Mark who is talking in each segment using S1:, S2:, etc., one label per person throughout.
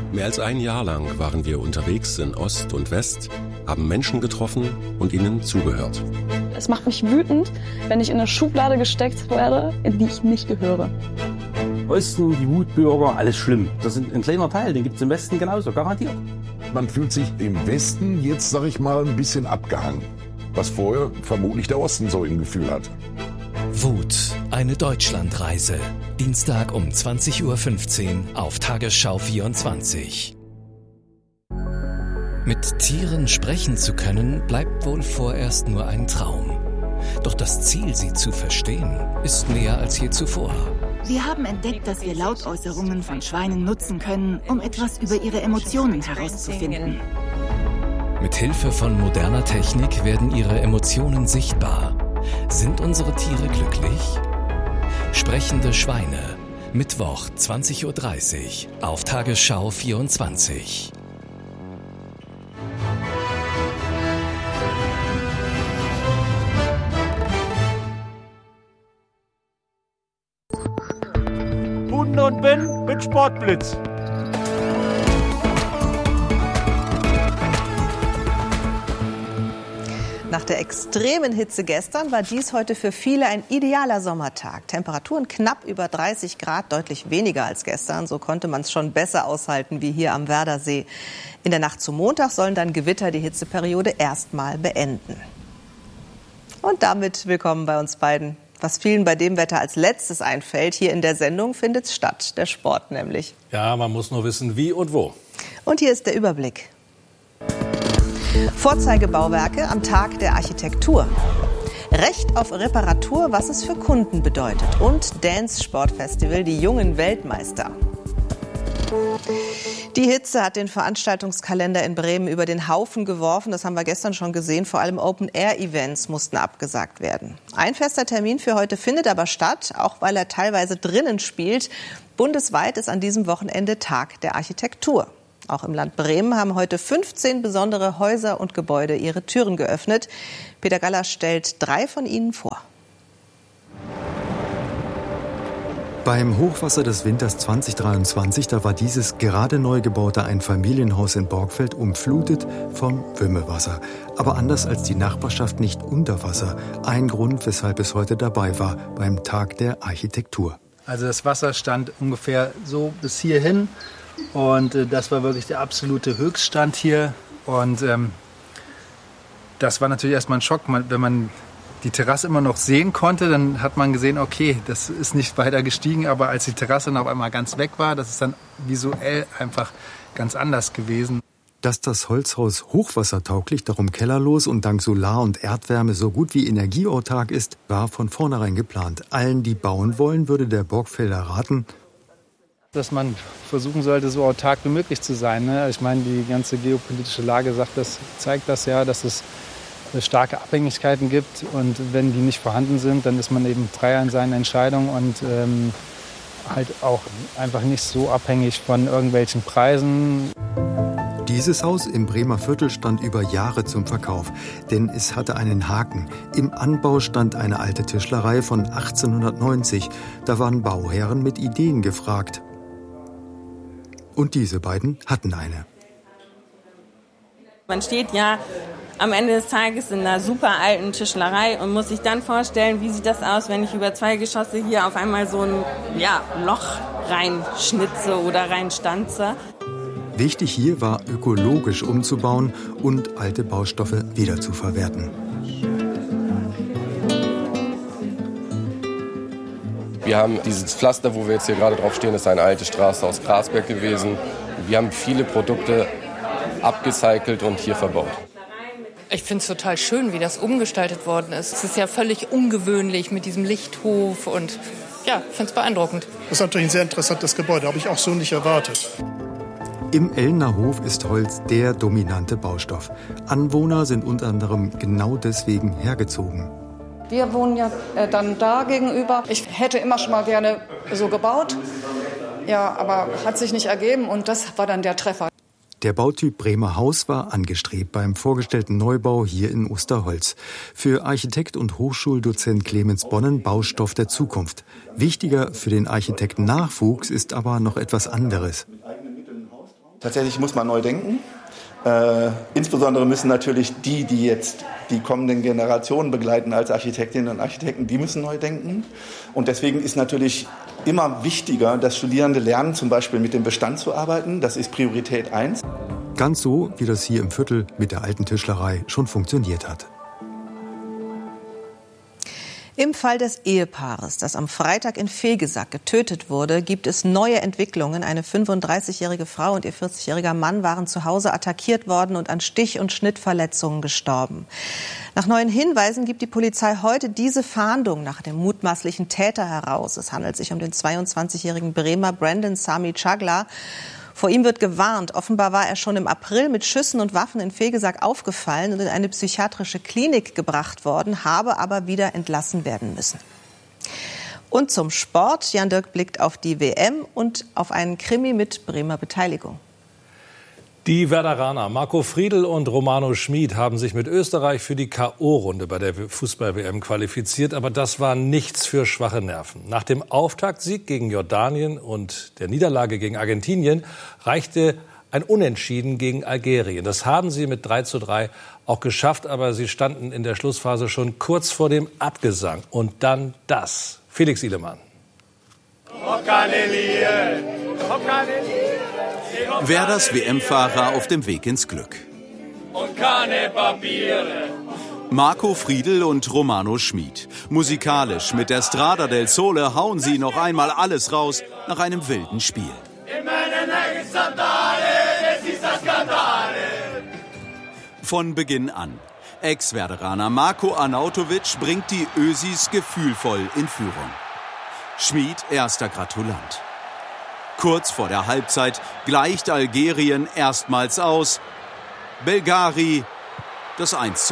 S1: Mehr als ein Jahr lang waren wir unterwegs in Ost und West, haben Menschen getroffen und ihnen zugehört.
S2: Es macht mich wütend, wenn ich in eine Schublade gesteckt werde, in die ich nicht gehöre.
S3: Osten, die Wutbürger, alles schlimm. Das ist ein kleiner Teil, den gibt es im Westen genauso, garantiert.
S4: Man fühlt sich im Westen jetzt, sag ich mal, ein bisschen abgehangen, was vorher vermutlich der Osten so im Gefühl hatte.
S5: Wut, eine Deutschlandreise. Dienstag um 20.15 Uhr auf Tagesschau 24. Mit Tieren sprechen zu können, bleibt wohl vorerst nur ein Traum. Doch das Ziel, sie zu verstehen, ist näher als je zuvor.
S6: Wir haben entdeckt, dass wir Lautäußerungen von Schweinen nutzen können, um etwas über ihre Emotionen herauszufinden.
S5: Mit Hilfe von moderner Technik werden ihre Emotionen sichtbar. Sind unsere Tiere glücklich? Sprechende Schweine. Mittwoch 20.30 Uhr auf Tagesschau 24.
S7: Guten und bin Sportblitz.
S8: Nach der extremen Hitze gestern war dies heute für viele ein idealer Sommertag. Temperaturen knapp über 30 Grad, deutlich weniger als gestern. So konnte man es schon besser aushalten wie hier am Werdersee. In der Nacht zum Montag sollen dann Gewitter die Hitzeperiode erstmal beenden. Und damit willkommen bei uns beiden. Was vielen bei dem Wetter als letztes einfällt, hier in der Sendung findet es statt, der Sport nämlich.
S9: Ja, man muss nur wissen, wie und wo.
S8: Und hier ist der Überblick. Vorzeigebauwerke am Tag der Architektur. Recht auf Reparatur, was es für Kunden bedeutet. Und Dance-Sportfestival, die jungen Weltmeister. Die Hitze hat den Veranstaltungskalender in Bremen über den Haufen geworfen. Das haben wir gestern schon gesehen. Vor allem Open-Air-Events mussten abgesagt werden. Ein fester Termin für heute findet aber statt, auch weil er teilweise drinnen spielt. Bundesweit ist an diesem Wochenende Tag der Architektur. Auch im Land Bremen haben heute 15 besondere Häuser und Gebäude ihre Türen geöffnet. Peter Galler stellt 3 von ihnen vor.
S10: Beim Hochwasser des Winters 2023, da war dieses gerade neu gebaute Einfamilienhaus in Borgfeld umflutet vom Wümmewasser. Aber anders als die Nachbarschaft nicht unter Wasser. Ein Grund, weshalb es heute dabei war beim Tag der Architektur.
S11: Also das Wasser stand ungefähr so bis hierhin. Und das war wirklich der absolute Höchststand hier. Und das war natürlich erstmal ein Schock. Wenn man die Terrasse immer noch sehen konnte, dann hat man gesehen, okay, das ist nicht weiter gestiegen. Aber als die Terrasse dann auf einmal ganz weg war, das ist dann visuell einfach ganz anders gewesen.
S10: Dass das Holzhaus hochwassertauglich, darum kellerlos und dank Solar- und Erdwärme so gut wie energieautark ist, war von vornherein geplant. Allen, die bauen wollen, würde der Borgfelder raten,
S11: dass man versuchen sollte, so autark wie möglich zu sein. Ne? Ich meine, die ganze geopolitische Lage zeigt das ja, dass es starke Abhängigkeiten gibt. Und wenn die nicht vorhanden sind, dann ist man eben freier in seinen Entscheidungen und halt auch einfach nicht so abhängig von irgendwelchen Preisen.
S10: Dieses Haus im Bremer Viertel stand über Jahre zum Verkauf, denn es hatte einen Haken. Im Anbau stand eine alte Tischlerei von 1890. Da waren Bauherren mit Ideen gefragt. Und diese beiden hatten eine.
S12: Man steht ja am Ende des Tages in einer super alten Tischlerei und muss sich dann vorstellen, wie sieht das aus, wenn ich über 2 Geschosse hier auf einmal so ein Loch reinschnitze oder reinstanze.
S10: Wichtig hier war, ökologisch umzubauen und alte Baustoffe wiederzuverwerten.
S13: Wir haben dieses Pflaster, wo wir jetzt hier gerade drauf stehen, das ist eine alte Straße aus Grasberg gewesen. Wir haben viele Produkte abgecycelt und hier verbaut.
S14: Ich finde es total schön, wie das umgestaltet worden ist. Es ist ja völlig ungewöhnlich mit diesem Lichthof und ja, ich finde es beeindruckend.
S15: Das ist natürlich ein sehr interessantes Gebäude, habe ich auch so nicht erwartet.
S10: Im Ellner Hof ist Holz der dominante Baustoff. Anwohner sind unter anderem genau deswegen hergezogen.
S16: Wir wohnen ja dann da gegenüber. Ich hätte immer schon mal gerne so gebaut, ja, aber hat sich nicht ergeben und das war dann der Treffer.
S10: Der Bautyp Bremer Haus war angestrebt beim vorgestellten Neubau hier in Osterholz. Für Architekt und Hochschuldozent Clemens Bonnen Baustoff der Zukunft. Wichtiger für den Architekten-Nachwuchs ist aber noch etwas anderes.
S17: Tatsächlich muss man neu denken. Insbesondere müssen natürlich die jetzt die kommenden Generationen begleiten als Architektinnen und Architekten, die müssen neu denken. Und deswegen ist natürlich immer wichtiger, dass Studierende lernen, zum Beispiel mit dem Bestand zu arbeiten. Das ist Priorität 1.
S10: Ganz so, wie das hier im Viertel mit der alten Tischlerei schon funktioniert hat.
S8: Im Fall des Ehepaares, das am Freitag in Vegesack getötet wurde, gibt es neue Entwicklungen. Eine 35-jährige Frau und ihr 40-jähriger Mann waren zu Hause attackiert worden und an Stich- und Schnittverletzungen gestorben. Nach neuen Hinweisen gibt die Polizei heute diese Fahndung nach dem mutmaßlichen Täter heraus. Es handelt sich um den 22-jährigen Bremer Brandon Sami Chagla. Vor ihm wird gewarnt. Offenbar war er schon im April mit Schüssen und Waffen in Vegesack aufgefallen und in eine psychiatrische Klinik gebracht worden, habe aber wieder entlassen werden müssen. Und zum Sport. Jan Dirk blickt auf die WM und auf einen Krimi mit Bremer Beteiligung.
S9: Die Werderaner Marco Friedl und Romano Schmid haben sich mit Österreich für die K.O.-Runde bei der Fußball-WM qualifiziert. Aber das war nichts für schwache Nerven. Nach dem Auftaktsieg gegen Jordanien und der Niederlage gegen Argentinien reichte ein Unentschieden gegen Algerien. Das haben sie mit 3:3 auch geschafft. Aber sie standen in der Schlussphase schon kurz vor dem Abgesang. Und dann das. Felix Ihlemann.
S18: Werders WM-Fahrer auf dem Weg ins Glück.
S19: Und keine Papiere.
S18: Marco Friedl und Romano Schmid. Musikalisch mit der Strada del Sole hauen sie noch einmal alles raus nach einem wilden Spiel. Von Beginn an. Ex-Werderaner Marko Arnautovic bringt die Ösis gefühlvoll in Führung. Schmid erster Gratulant. Kurz vor der Halbzeit gleicht Algerien erstmals aus. Belgari das 1:1.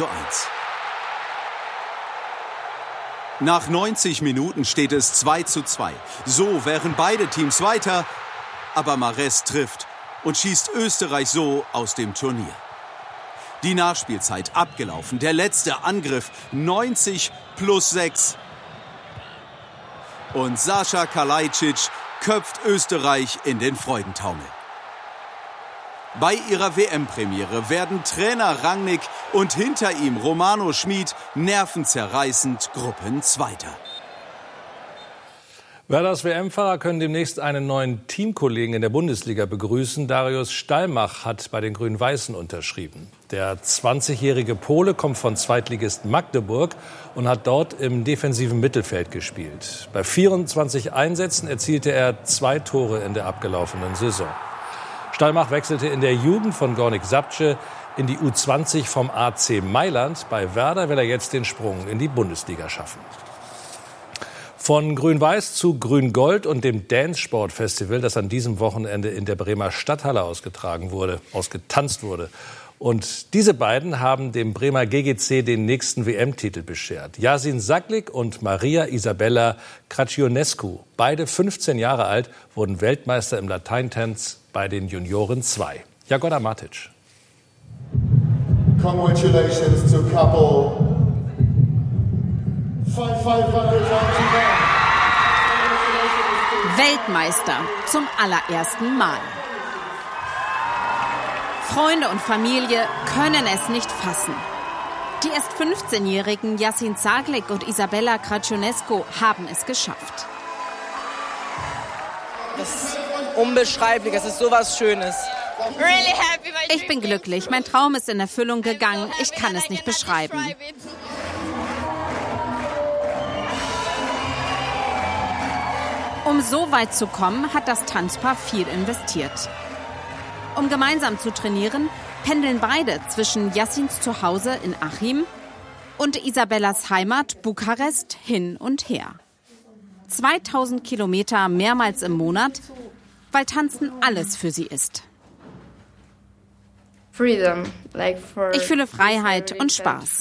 S18: Nach 90 Minuten steht es 2:2. So wären beide Teams weiter. Aber Mahrez trifft und schießt Österreich so aus dem Turnier. Die Nachspielzeit abgelaufen. Der letzte Angriff 90+6. Und Sascha Kalajdzic köpft Österreich in den Freudentaumel. Bei ihrer WM-Premiere werden Trainer Rangnick und hinter ihm Romano Schmid nervenzerreißend Gruppenzweiter.
S9: Werders WM-Fahrer können demnächst einen neuen Teamkollegen in der Bundesliga begrüßen. Darius Stallmach hat bei den Grün-Weißen unterschrieben. Der 20-jährige Pole kommt von Zweitligist Magdeburg und hat dort im defensiven Mittelfeld gespielt. Bei 24 Einsätzen erzielte er 2 Tore in der abgelaufenen Saison. Stallmach wechselte in der Jugend von Gornik Zabrze in die U20 vom AC Mailand. Bei Werder will er jetzt den Sprung in die Bundesliga schaffen. Von Grün-Weiß zu Grün-Gold und dem Dance-Sport-Festival, das an diesem Wochenende in der Bremer Stadthalle ausgetanzt wurde. Und diese beiden haben dem Bremer GGC den nächsten WM-Titel beschert. Yasin Saglik und Maria Isabella Crăciunescu, beide 15 Jahre alt, wurden Weltmeister im Lateintanz bei den Junioren 2. Jagoda Matic.
S20: Congratulations to couple.
S21: Weltmeister zum allerersten Mal. Freunde und Familie können es nicht fassen. Die erst 15-jährigen Yasin Saglik und Isabella Crăciunescu haben es geschafft.
S22: Das ist unbeschreiblich, es ist sowas Schönes.
S21: Ich bin glücklich, mein Traum ist in Erfüllung gegangen, ich kann es nicht beschreiben. Um so weit zu kommen, hat das Tanzpaar viel investiert. Um gemeinsam zu trainieren, pendeln beide zwischen Yassins Zuhause in Achim und Isabellas Heimat Bukarest hin und her. 2000 Kilometer mehrmals im Monat, weil Tanzen alles für sie ist. Ich fühle Freiheit und Spaß.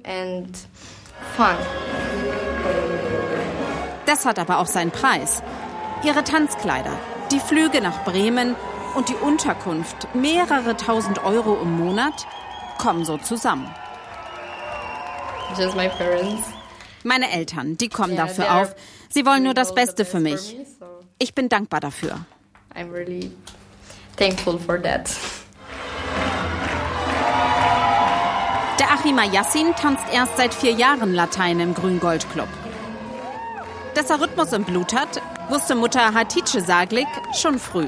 S21: Das hat aber auch seinen Preis. Ihre Tanzkleider, die Flüge nach Bremen und die Unterkunft, mehrere tausend Euro im Monat, kommen so zusammen. Meine Eltern, die kommen dafür auf. Sie wollen nur das Beste für mich. Ich bin dankbar dafür.
S1: thankful for that.
S21: Der Achimer Yassin tanzt erst seit 4 Jahren Latein im Grün-Gold-Club. Dass er Rhythmus im Blut hat, wusste Mutter Hatice Saglik schon früh.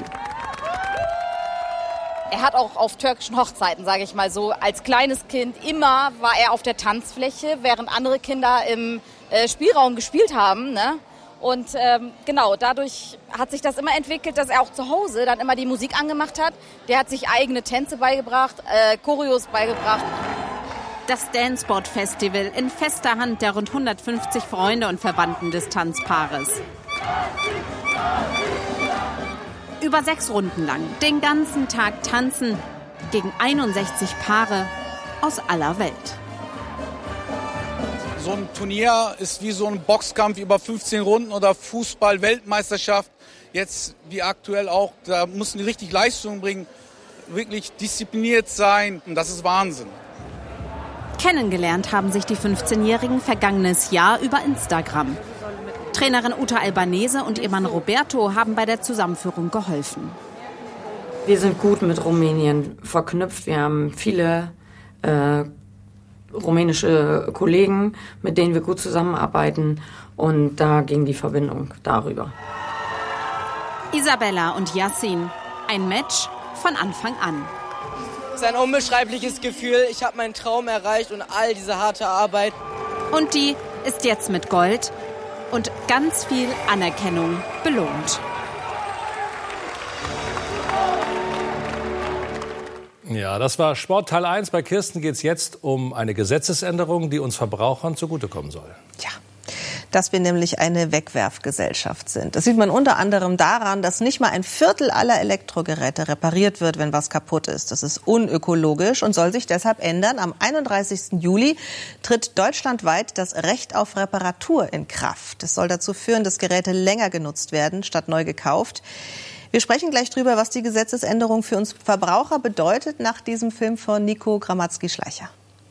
S2: Er hat auch auf türkischen Hochzeiten, sage ich mal so, als kleines Kind immer war er auf der Tanzfläche, während andere Kinder im Spielraum gespielt haben. Ne? Und genau, dadurch hat sich das immer entwickelt, dass er auch zu Hause dann immer die Musik angemacht hat. Der hat sich eigene Tänze beigebracht, Choreos beigebracht.
S21: Das Danceboard Festival in fester Hand der rund 150 Freunde und Verwandten des Tanzpaares. Über 6 Runden lang, den ganzen Tag tanzen gegen 61 Paare aus aller Welt.
S23: So ein Turnier ist wie so ein Boxkampf über 15 Runden oder Fußball-Weltmeisterschaft. Jetzt wie aktuell auch, da müssen die richtig Leistung bringen, wirklich diszipliniert sein. Und das ist Wahnsinn.
S21: Kennengelernt haben sich die 15-Jährigen vergangenes Jahr über Instagram. Trainerin Uta Albanese und ihr Mann Roberto haben bei der Zusammenführung geholfen.
S24: Wir sind gut mit Rumänien verknüpft. Wir haben viele rumänische Kollegen, mit denen wir gut zusammenarbeiten. Und da ging die Verbindung darüber.
S21: Isabella und Yassin, ein Match von Anfang an.
S22: Es ist ein unbeschreibliches Gefühl. Ich habe meinen Traum erreicht und all diese harte Arbeit.
S21: Und die ist jetzt mit Gold und ganz viel Anerkennung belohnt.
S9: Ja, das war Sport Teil 1. Bei Kirsten geht es jetzt um eine Gesetzesänderung, die uns Verbrauchern zugutekommen soll.
S8: Ja, dass wir nämlich eine Wegwerfgesellschaft sind. Das sieht man unter anderem daran, dass nicht mal ein Viertel aller Elektrogeräte repariert wird, wenn was kaputt ist. Das ist unökologisch und soll sich deshalb ändern. Am 31. Juli tritt deutschlandweit das Recht auf Reparatur in Kraft. Das soll dazu führen, dass Geräte länger genutzt werden, statt neu gekauft. Wir sprechen gleich drüber, was die Gesetzesänderung für uns Verbraucher bedeutet, nach diesem Film von Nico Gramatzky-Schleicher.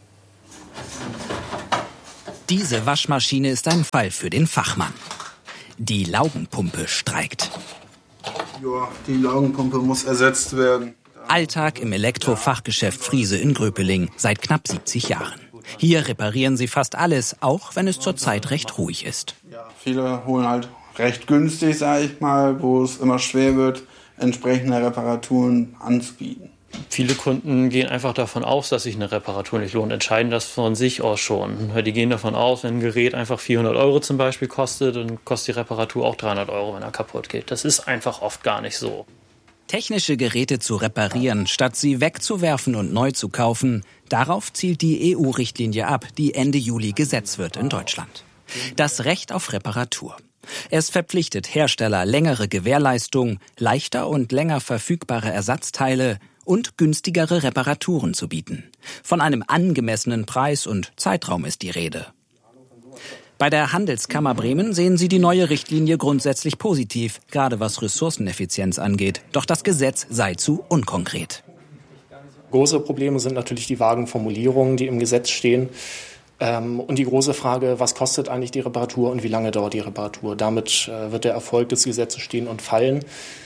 S25: Diese Waschmaschine ist ein Fall für den Fachmann. Die Laugenpumpe streikt.
S26: Ja, die Laugenpumpe muss ersetzt werden.
S25: Alltag im Elektrofachgeschäft Friese in Gröpeling seit knapp 70 Jahren. Hier reparieren sie fast alles, auch wenn es zurzeit recht ruhig ist.
S26: Ja, viele holen halt recht günstig, sage ich mal, wo es immer schwer wird, entsprechende Reparaturen anzubieten.
S27: Viele Kunden gehen einfach davon aus, dass sich eine Reparatur nicht lohnt, entscheiden das von sich aus schon. Die gehen davon aus, wenn ein Gerät einfach 400 € zum Beispiel kostet, dann kostet die Reparatur auch 300 €, wenn er kaputt geht. Das ist einfach oft gar nicht so.
S25: Technische Geräte zu reparieren, statt sie wegzuwerfen und neu zu kaufen, darauf zielt die EU-Richtlinie ab, die Ende Juli Gesetz wird in Deutschland. Das Recht auf Reparatur. Es verpflichtet Hersteller, längere Gewährleistung, leichter und länger verfügbare Ersatzteile und günstigere Reparaturen zu bieten. Von einem angemessenen Preis und Zeitraum ist die Rede. Bei der Handelskammer Bremen sehen sie die neue Richtlinie grundsätzlich positiv, gerade was Ressourceneffizienz angeht. Doch das Gesetz sei zu unkonkret.
S28: Große Probleme sind natürlich die vagen Formulierungen, die im Gesetz stehen. Und die große Frage, was kostet eigentlich die Reparatur und wie lange dauert die Reparatur? Damit wird der Erfolg des Gesetzes stehen und fallen.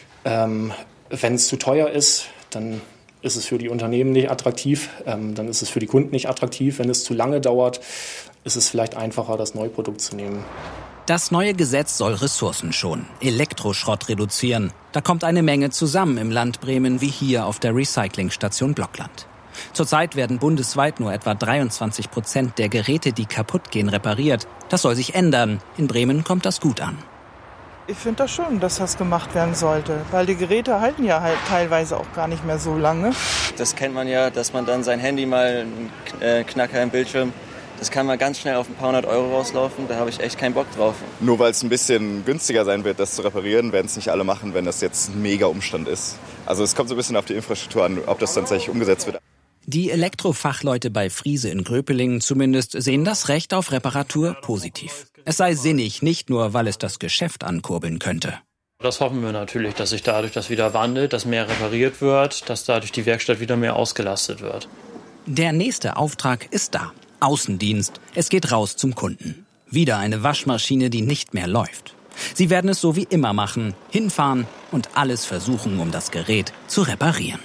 S28: Wenn es zu teuer ist, dann ist es für die Unternehmen nicht attraktiv, dann ist es für die Kunden nicht attraktiv. Wenn es zu lange dauert, ist es vielleicht einfacher, das neue Produkt zu nehmen.
S25: Das neue Gesetz soll Ressourcen schonen, Elektroschrott reduzieren. Da kommt eine Menge zusammen im Land Bremen, wie hier auf der Recyclingstation Blockland. Zurzeit werden bundesweit nur etwa 23% der Geräte, die kaputt gehen, repariert. Das soll sich ändern. In Bremen kommt das gut an.
S29: Ich finde das schon, dass das gemacht werden sollte, weil die Geräte halten ja halt teilweise auch gar nicht mehr so lange.
S30: Das kennt man ja, dass man dann sein Handy mal, einen Knacker im Bildschirm, das kann mal ganz schnell auf ein paar 100 € rauslaufen, da habe ich echt keinen Bock drauf.
S31: Nur weil es ein bisschen günstiger sein wird, das zu reparieren, werden es nicht alle machen, wenn das jetzt ein mega Umstand ist. Also es kommt so ein bisschen auf die Infrastruktur an, ob das dann tatsächlich umgesetzt wird.
S25: Die Elektrofachleute bei Friese in Gröpeling zumindest sehen das Recht auf Reparatur positiv. Es sei sinnig, nicht nur, weil es das Geschäft ankurbeln könnte.
S27: Das hoffen wir natürlich, dass sich dadurch das wieder wandelt, dass mehr repariert wird, dass dadurch die Werkstatt wieder mehr ausgelastet wird.
S25: Der nächste Auftrag ist da. Außendienst. Es geht raus zum Kunden. Wieder eine Waschmaschine, die nicht mehr läuft. Sie werden es so wie immer machen, hinfahren und alles versuchen, um das Gerät zu reparieren.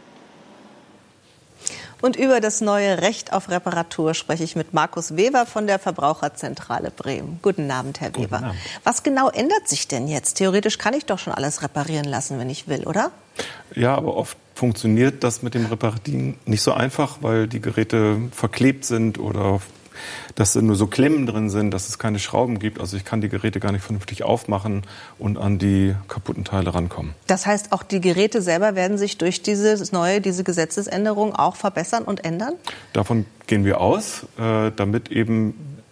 S8: Und über das neue Recht auf Reparatur spreche ich mit Markus Weber von der Verbraucherzentrale Bremen. Guten Abend, Herr Weber. Abend. Was genau ändert sich denn jetzt? Theoretisch kann ich doch schon alles reparieren lassen, wenn ich will, oder?
S1: Ja, aber oft funktioniert das mit dem Reparieren nicht so einfach, weil die Geräte verklebt sind oder dass nur so Klemmen drin sind, dass es keine Schrauben gibt. Also ich kann die Geräte gar nicht vernünftig aufmachen und an die kaputten Teile rankommen.
S8: Das heißt, auch die Geräte selber werden sich durch diese Gesetzesänderung auch verbessern und ändern?
S1: Davon gehen wir aus, damit eben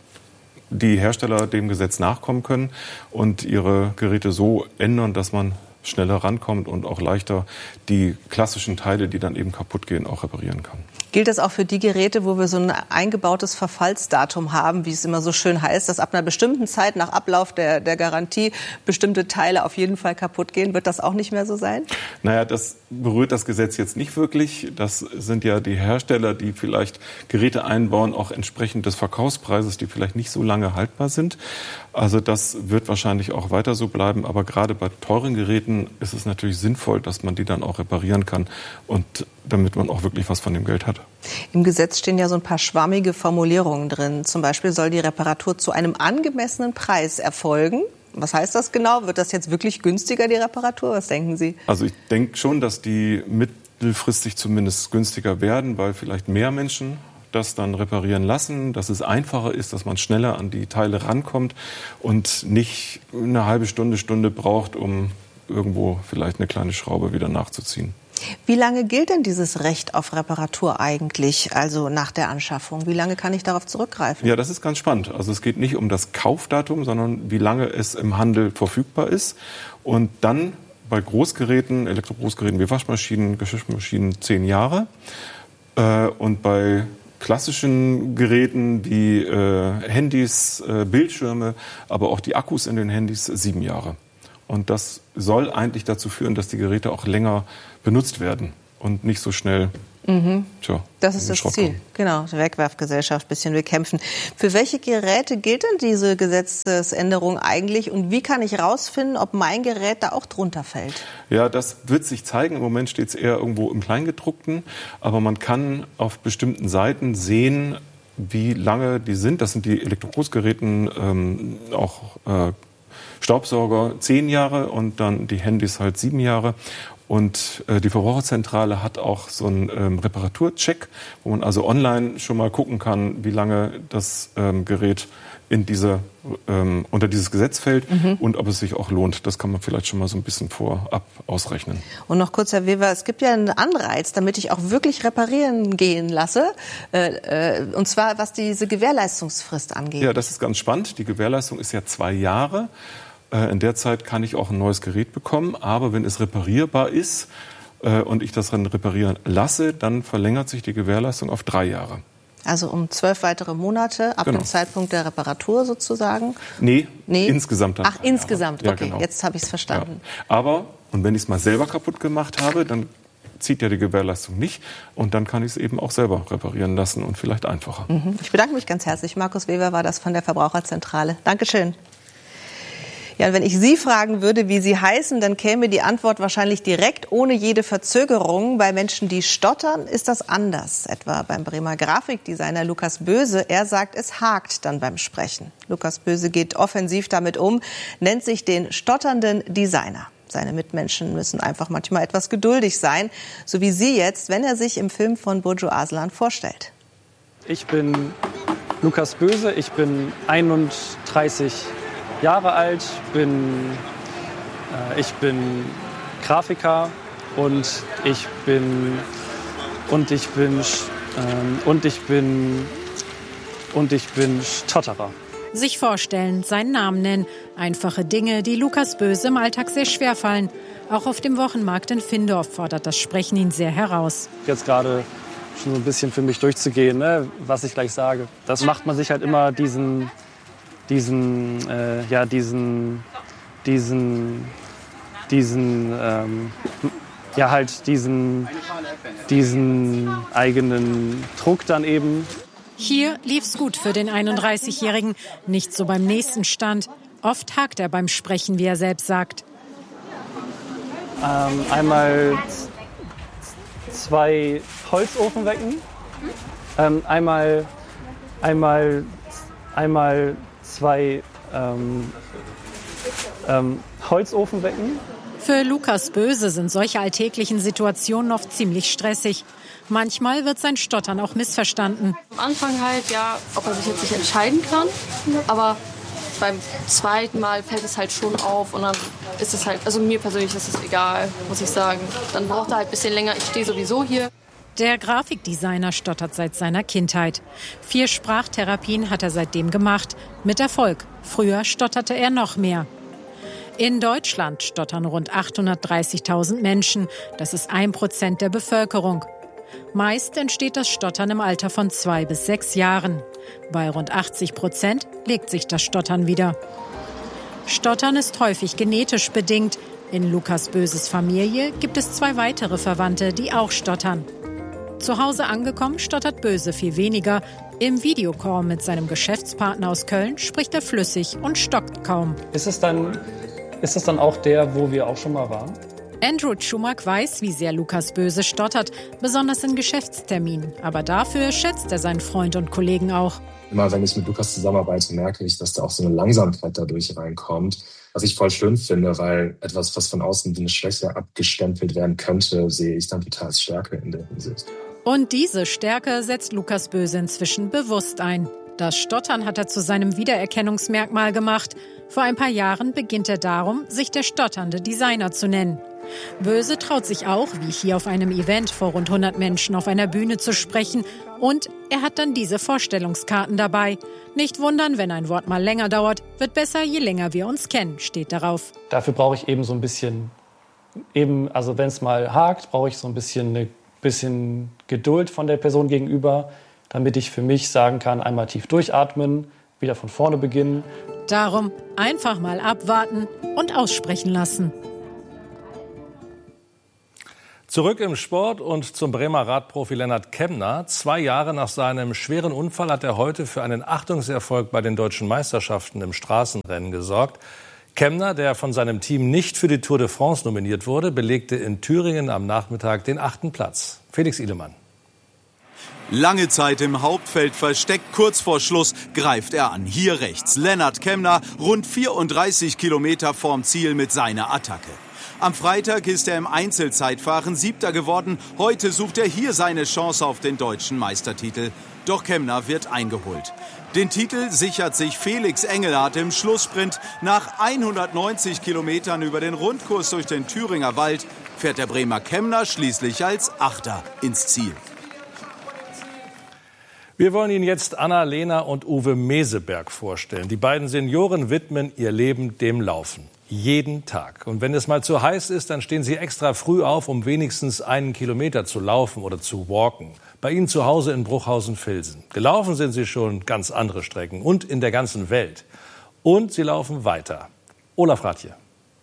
S1: die Hersteller dem Gesetz nachkommen können und ihre Geräte so ändern, dass man schneller rankommt und auch leichter die klassischen Teile, die dann eben kaputt gehen, auch reparieren kann.
S8: Gilt das auch für die Geräte, wo wir so ein eingebautes Verfallsdatum haben, wie es immer so schön heißt, dass ab einer bestimmten Zeit nach Ablauf der Garantie bestimmte Teile auf jeden Fall kaputt gehen? Wird das auch nicht mehr so sein?
S1: Naja, das berührt das Gesetz jetzt nicht wirklich. Das sind ja die Hersteller, die vielleicht Geräte einbauen, auch entsprechend des Verkaufspreises, die vielleicht nicht so lange haltbar sind. Also das wird wahrscheinlich auch weiter so bleiben. Aber gerade bei teuren Geräten ist es natürlich sinnvoll, dass man die dann auch reparieren kann und damit man auch wirklich was von dem Geld hat.
S8: Im Gesetz stehen ja so ein paar schwammige Formulierungen drin. Zum Beispiel soll die Reparatur zu einem angemessenen Preis erfolgen. Was heißt das genau? Wird das jetzt wirklich günstiger, die Reparatur? Was denken Sie?
S1: Also ich denke schon, dass die mittelfristig zumindest günstiger werden, weil vielleicht mehr Menschen das dann reparieren lassen, dass es einfacher ist, dass man schneller an die Teile rankommt und nicht eine halbe Stunde braucht, um irgendwo vielleicht eine kleine Schraube wieder nachzuziehen.
S8: Wie lange gilt denn dieses Recht auf Reparatur eigentlich, also nach der Anschaffung? Wie lange kann ich darauf zurückgreifen?
S1: Ja, das ist ganz spannend. Also es geht nicht um das Kaufdatum, sondern wie lange es im Handel verfügbar ist. Und dann bei Großgeräten, Elektrogroßgeräten wie Waschmaschinen, Geschirrmaschinen 10 Jahre. Und bei klassischen Geräten wie Handys, Bildschirme, aber auch die Akkus in den Handys 7 Jahre. Und das soll eigentlich dazu führen, dass die Geräte auch länger benutzt werden und nicht so schnell.
S8: Das ist das Ziel. Genau, die Wegwerfgesellschaft ein bisschen bekämpfen. Für welche Geräte gilt denn diese Gesetzesänderung eigentlich und wie kann ich rausfinden, ob mein Gerät da auch drunter fällt?
S1: Ja, das wird sich zeigen. Im Moment steht es eher irgendwo im Kleingedruckten, aber man kann auf bestimmten Seiten sehen, wie lange die sind. Das sind die Elektrogroßgeräten, auch Staubsauger 10 Jahre und dann die Handys halt 7 Jahre. Und die Verbraucherzentrale hat auch so einen Reparaturcheck, wo man also online schon mal gucken kann, wie lange das Gerät in unter dieses Gesetz fällt und ob es sich auch lohnt. Das kann man vielleicht schon mal so ein bisschen vorab ausrechnen.
S8: Und noch kurz, Herr Weber, es gibt ja einen Anreiz, damit ich auch wirklich reparieren gehen lasse, und zwar was diese Gewährleistungsfrist angeht.
S1: Ja, das ist ganz spannend. Die Gewährleistung ist ja 2 Jahre. In der Zeit kann ich auch ein neues Gerät bekommen, aber wenn es reparierbar ist und ich das dann reparieren lasse, dann verlängert sich die Gewährleistung auf 3 Jahre.
S8: Also um 12 weitere Monate ab dem Zeitpunkt der Reparatur sozusagen?
S1: Nee. Insgesamt dann.
S8: Ach, insgesamt,
S1: ja,
S8: okay,
S1: genau.
S8: Jetzt habe ich es verstanden.
S1: Ja. Aber, und wenn ich es mal selber kaputt gemacht habe, dann zieht ja die Gewährleistung nicht und dann kann ich es eben auch selber reparieren lassen und vielleicht einfacher.
S8: Ich bedanke mich ganz herzlich. Markus Weber war das von der Verbraucherzentrale. Dankeschön. Ja, und wenn ich Sie fragen würde, wie Sie heißen, dann käme die Antwort wahrscheinlich direkt, ohne jede Verzögerung. Bei Menschen, die stottern, ist das anders. Etwa beim Bremer Grafikdesigner Lukas Böse. Er sagt, es hakt dann beim Sprechen. Lukas Böse geht offensiv damit um, nennt sich den stotternden Designer. Seine Mitmenschen müssen einfach manchmal etwas geduldig sein, so wie Sie jetzt, wenn er sich im Film von Burcu Aslan vorstellt.
S3: Ich bin Lukas Böse, ich bin 31 Jahre alt, ich bin Grafiker und ich bin Stotterer.
S4: Sich vorstellen, seinen Namen nennen. Einfache Dinge, die Lukas Böse im Alltag sehr schwer fallen. Auch auf dem Wochenmarkt in Findorf fordert das Sprechen ihn sehr heraus.
S3: Jetzt gerade schon so ein bisschen für mich durchzugehen, ne, was ich gleich sage. Das macht man sich halt immer diesen eigenen Druck dann eben.
S4: Hier lief's gut für den 31-Jährigen, nicht so beim nächsten Stand. Oft hakt er beim Sprechen, wie er selbst sagt.
S3: Einmal 2 Holzofenwecken. Einmal 2 Holzofenwecken.
S4: Für Lukas Böse sind solche alltäglichen Situationen oft ziemlich stressig. Manchmal wird sein Stottern auch missverstanden.
S5: Am Anfang halt, ja, ob er sich jetzt nicht entscheiden kann. Aber beim zweiten Mal fällt es halt schon auf. Und dann ist es halt, also mir persönlich ist es egal, muss ich sagen. Dann braucht er halt ein bisschen länger. Ich stehe sowieso hier.
S4: Der Grafikdesigner stottert seit seiner Kindheit. 4 Sprachtherapien hat er seitdem gemacht. Mit Erfolg. Früher stotterte er noch mehr. In Deutschland stottern rund 830.000 Menschen. Das ist 1% der Bevölkerung. Meist entsteht das Stottern im Alter von 2 bis 6 Jahren. Bei rund 80% legt sich das Stottern wieder. Stottern ist häufig genetisch bedingt. In Lukas Böses Familie gibt es 2 weitere Verwandte, die auch stottern. Zu Hause angekommen stottert Böse viel weniger. Im Videocall mit seinem Geschäftspartner aus Köln spricht er flüssig und stockt kaum.
S28: Ist es dann auch der, wo wir auch schon mal waren?
S4: Andrew Schumack weiß, wie sehr Lukas Böse stottert, besonders in Geschäftsterminen. Aber dafür schätzt er seinen Freund und Kollegen auch.
S6: Immer wenn ich mit Lukas zusammenarbeite, merke ich, dass da auch so eine Langsamkeit dadurch reinkommt. Was ich voll schön finde, weil etwas, was von außen wie eine Schwäche abgestempelt werden könnte, sehe ich dann total als Stärke in der Hinsicht.
S4: Und diese Stärke setzt Lukas Böse inzwischen bewusst ein. Das Stottern hat er zu seinem Wiedererkennungsmerkmal gemacht. Vor ein paar Jahren beginnt er darum, sich der stotternde Designer zu nennen. Böse traut sich auch, wie hier auf einem Event vor rund 100 Menschen auf einer Bühne zu sprechen. Und er hat dann diese Vorstellungskarten dabei. Nicht wundern, wenn ein Wort mal länger dauert. Wird besser, je länger wir uns kennen, steht darauf.
S28: Dafür brauche ich eben so ein bisschen, also wenn es mal hakt, brauche ich so ein bisschen Geduld von der Person gegenüber, damit ich für mich sagen kann, einmal tief durchatmen, wieder von vorne beginnen.
S4: Darum einfach mal abwarten und aussprechen lassen.
S9: Zurück im Sport und zum Bremer Radprofi Lennart Kämna. 2 Jahre nach seinem schweren Unfall hat er heute für einen Achtungserfolg bei den deutschen Meisterschaften im Straßenrennen gesorgt. Kämna, der von seinem Team nicht für die Tour de France nominiert wurde, belegte in Thüringen am Nachmittag den 8. Platz. Felix Ihlemann.
S18: Lange Zeit im Hauptfeld versteckt, kurz vor Schluss greift er an. Hier rechts Lennart Kämna, rund 34 Kilometer vorm Ziel mit seiner Attacke. Am Freitag ist er im Einzelzeitfahren 7. geworden. Heute sucht er hier seine Chance auf den deutschen Meistertitel. Doch Kämna wird eingeholt. Den Titel sichert sich Felix Engelhardt im Schlusssprint. Nach 190 Kilometern über den Rundkurs durch den Thüringer Wald fährt der Bremer Kämna schließlich als 8. ins Ziel.
S9: Wir wollen Ihnen jetzt Anna-Lena und Uwe Meseberg vorstellen. Die beiden Senioren widmen ihr Leben dem Laufen. Jeden Tag. Und wenn es mal zu heiß ist, dann stehen sie extra früh auf, um wenigstens 1 Kilometer zu laufen oder zu walken. Bei Ihnen zu Hause in Bruchhausen-Vilsen. Gelaufen sind sie schon ganz andere Strecken und in der ganzen Welt. Und sie laufen weiter. Olaf Rathje.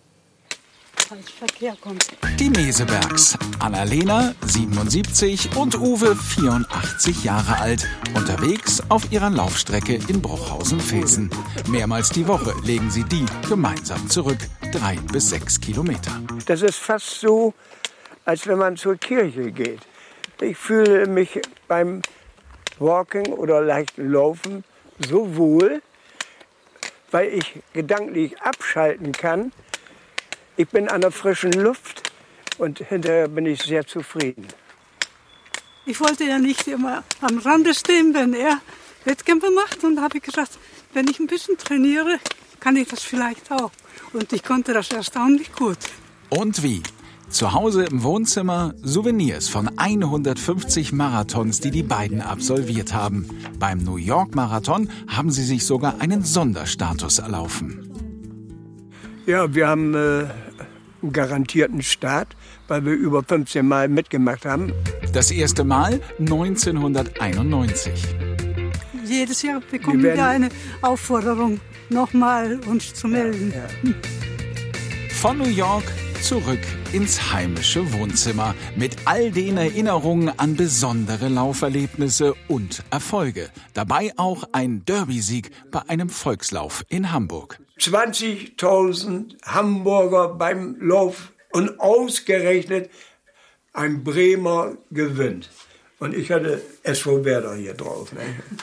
S7: Die Mesebergs. Anna-Lena, 77 und Uwe, 84 Jahre alt. Unterwegs auf ihrer Laufstrecke in Bruchhausen-Vilsen. Mehrmals die Woche legen sie die gemeinsam zurück. 3 bis 6 Kilometer.
S10: Das ist fast so, als wenn man zur Kirche geht. Ich fühle mich beim Walking oder leichten Laufen so wohl, weil ich gedanklich abschalten kann. Ich bin an der frischen Luft und hinterher bin ich sehr zufrieden.
S11: Ich wollte ja nicht immer am Rande stehen, wenn er Wettkämpfe macht. Und da habe ich gesagt, wenn ich ein bisschen trainiere, kann ich das vielleicht auch. Und ich konnte das erstaunlich gut.
S7: Und wie? Zu Hause im Wohnzimmer Souvenirs von 150 Marathons, die die beiden absolviert haben. Beim New York Marathon haben sie sich sogar einen Sonderstatus erlaufen.
S10: Ja, wir haben einen garantierten Start, weil wir über 15 Mal mitgemacht haben.
S7: Das erste Mal 1991.
S11: Jedes Jahr bekommen wir eine Aufforderung, nochmal uns zu melden.
S7: Ja. Von New York zurück ins heimische Wohnzimmer mit all den Erinnerungen an besondere Lauferlebnisse und Erfolge. Dabei auch ein Derby-Sieg bei einem Volkslauf in Hamburg.
S10: 20.000 Hamburger beim Lauf und ausgerechnet ein Bremer gewinnt. Und ich hatte SV Werder hier drauf. Ne?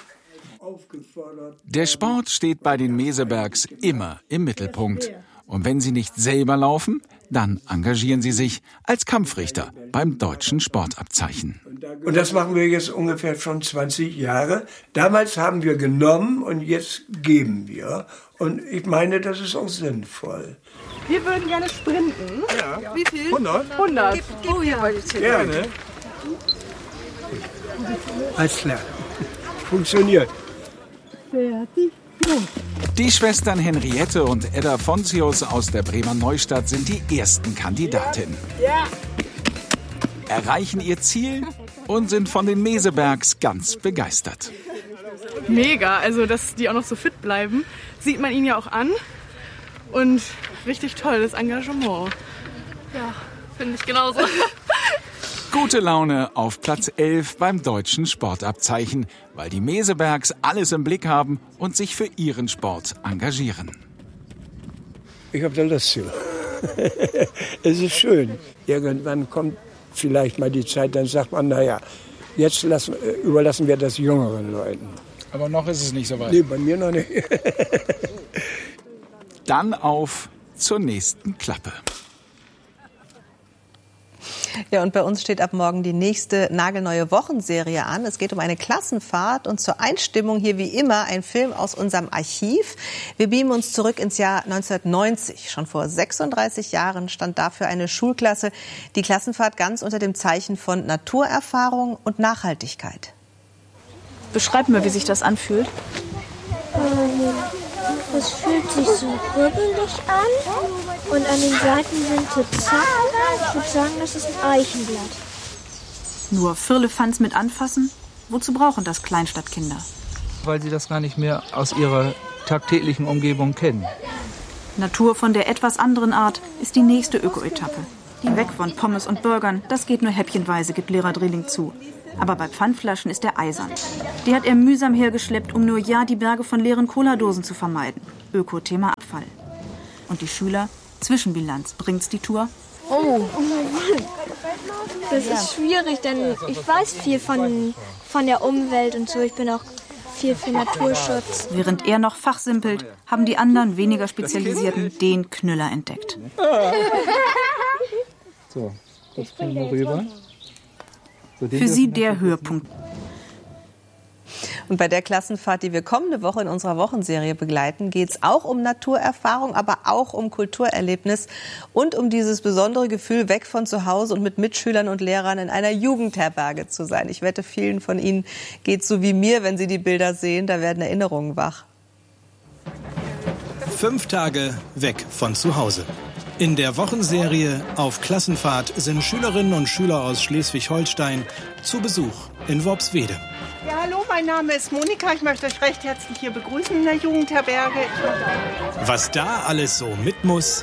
S7: Der Sport steht bei den Mesebergs immer im Mittelpunkt. Und wenn sie nicht selber laufen, dann engagieren sie sich als Kampfrichter beim Deutschen Sportabzeichen.
S10: Und das machen wir jetzt ungefähr schon 20 Jahre. Damals haben wir genommen und jetzt geben wir. Und ich meine, das ist auch sinnvoll.
S2: Wir würden gerne sprinten.
S10: Ja.
S2: Wie viel?
S10: 100.
S2: 100.
S10: Oh ja, gerne. Alles klar. Funktioniert.
S2: Fertig.
S7: Die Schwestern Henriette und Edda Foncius aus der Bremer Neustadt sind die ersten Kandidatinnen.
S2: Ja.
S7: Erreichen ihr Ziel und sind von den Mesebergs ganz begeistert.
S2: Mega, also dass die auch noch so fit bleiben, sieht man ihnen ja auch an. Und richtig toll, das Engagement.
S5: Ja, finde ich genauso.
S7: Gute Laune auf Platz 11 beim Deutschen Sportabzeichen, weil die Mesebergs alles im Blick haben und sich für ihren Sport engagieren.
S10: Ich habe da Lust zu. Es ist schön. Irgendwann kommt vielleicht mal die Zeit, dann sagt man, naja, jetzt überlassen wir das jüngeren Leuten.
S12: Aber noch ist es nicht so weit.
S10: Nee, bei mir noch nicht.
S7: Dann auf zur nächsten Klappe.
S8: Ja, und bei uns steht ab morgen die nächste nagelneue Wochenserie an. Es geht um eine Klassenfahrt und zur Einstimmung hier wie immer ein Film aus unserem Archiv. Wir beamen uns zurück ins Jahr 1990. Schon vor 36 Jahren stand dafür eine Schulklasse die Klassenfahrt ganz unter dem Zeichen von Naturerfahrung und Nachhaltigkeit.
S13: Beschreib mir, wie sich das anfühlt.
S14: Es fühlt sich so rübbelig an und an den Seiten sind so Zacken. Ich würde sagen, das ist ein Eichenblatt.
S13: Nur Firlefanz mit anfassen? Wozu brauchen das Kleinstadtkinder?
S12: Weil sie das gar nicht mehr aus ihrer tagtäglichen Umgebung kennen.
S13: Natur von der etwas anderen Art ist die nächste Öko-Etappe. Weg von Pommes und Burgern, das geht nur häppchenweise, gibt Lehrer Drilling zu. Aber bei Pfandflaschen ist er eisern. Die hat er mühsam hergeschleppt, um nur die Berge von leeren Cola-Dosen zu vermeiden. Öko-Thema Abfall. Und die Schüler? Zwischenbilanz. Bringt's die Tour?
S14: Oh mein Mann. Das ist schwierig, denn ich weiß viel von der Umwelt und so. Ich bin auch viel für Naturschutz.
S13: Während er noch fachsimpelt, haben die anderen weniger Spezialisierten den Knüller entdeckt.
S12: So, das bringen wir rüber.
S13: Für sie der Höhepunkt.
S8: Und bei der Klassenfahrt, die wir kommende Woche in unserer Wochenserie begleiten, geht es auch um Naturerfahrung, aber auch um Kulturerlebnis und um dieses besondere Gefühl, weg von zu Hause und mit Mitschülern und Lehrern in einer Jugendherberge zu sein. Ich wette, vielen von Ihnen geht es so wie mir, wenn sie die Bilder sehen, da werden Erinnerungen wach.
S15: 5 Tage weg von zu Hause. In der Wochenserie Auf Klassenfahrt sind Schülerinnen und Schüler aus Schleswig-Holstein zu Besuch in Worpswede.
S16: Ja, hallo, mein Name ist Monika. Ich möchte euch recht herzlich hier begrüßen in der Jugendherberge.
S15: Was da alles so mit muss.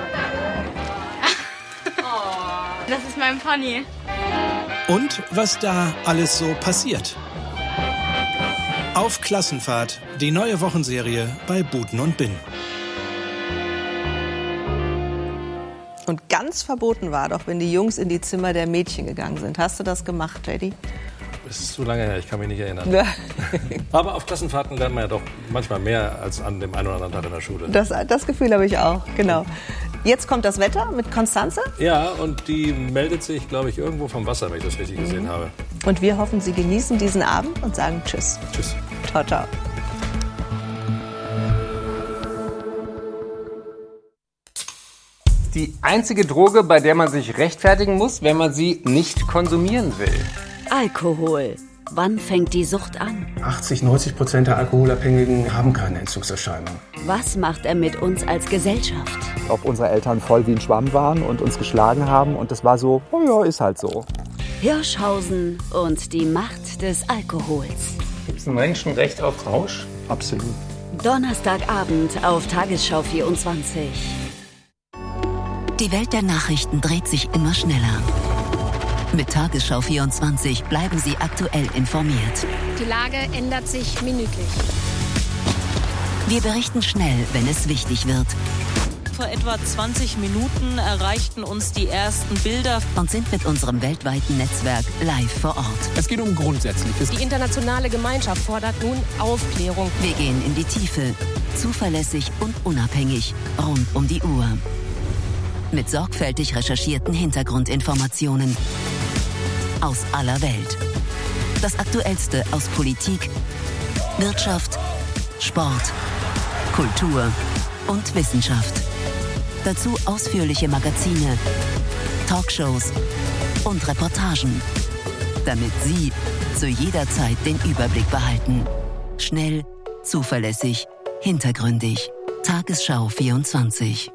S5: Das ist mein Pony.
S15: Und was da alles so passiert. Auf Klassenfahrt, die neue Wochenserie bei Buten und Binn.
S8: Und ganz verboten war doch, wenn die Jungs in die Zimmer der Mädchen gegangen sind. Hast du das gemacht, JD?
S9: Das ist zu lange her, ich kann mich nicht erinnern. Ja. Aber auf Klassenfahrten lernt man ja doch manchmal mehr als an dem einen oder anderen Tag in der Schule.
S8: Das Gefühl habe ich auch, genau. Jetzt kommt das Wetter mit Konstanze.
S9: Ja, und die meldet sich, glaube ich, irgendwo vom Wasser, wenn ich das richtig gesehen habe.
S8: Und wir hoffen, Sie genießen diesen Abend und sagen Tschüss.
S9: Tschüss.
S8: Ciao, ciao.
S17: Die einzige Droge, bei der man sich rechtfertigen muss, wenn man sie nicht konsumieren will.
S19: Alkohol. Wann fängt die Sucht an?
S20: 80-90% der Alkoholabhängigen haben keine Entzugserscheinung.
S19: Was macht er mit uns als Gesellschaft?
S23: Ob unsere Eltern voll wie ein Schwamm waren und uns geschlagen haben und das war so, oh ja, ist halt so.
S19: Hirschhausen und die Macht des Alkohols.
S17: Gibt es ein Menschenrecht auf Rausch?
S23: Absolut.
S19: Donnerstagabend auf Tagesschau 24.
S1: Die Welt der Nachrichten dreht sich immer schneller. Mit Tagesschau 24 bleiben Sie aktuell informiert.
S3: Die Lage ändert sich minütlich.
S1: Wir berichten schnell, wenn es wichtig wird.
S21: Vor etwa 20 Minuten erreichten uns die ersten Bilder
S1: und sind mit unserem weltweiten Netzwerk live vor Ort.
S22: Es geht um Grundsätzliches.
S3: Die internationale Gemeinschaft fordert nun Aufklärung.
S1: Wir gehen in die Tiefe, zuverlässig und unabhängig, rund um die Uhr. Mit sorgfältig recherchierten Hintergrundinformationen aus aller Welt. Das Aktuellste aus Politik, Wirtschaft, Sport, Kultur und Wissenschaft. Dazu ausführliche Magazine, Talkshows und Reportagen, damit Sie zu jeder Zeit den Überblick behalten. Schnell, zuverlässig, hintergründig. Tagesschau 24.